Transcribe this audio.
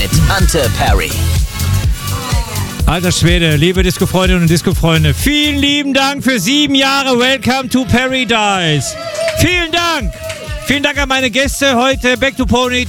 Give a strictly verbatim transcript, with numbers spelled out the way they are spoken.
mit Ante Perry. Alter Schwede, liebe Disco-Freundinnen und Disco-Freunde, vielen lieben Dank für sieben Jahre. Welcome to Paradise. Vielen Dank. Vielen Dank an meine Gäste heute. Back to Pony.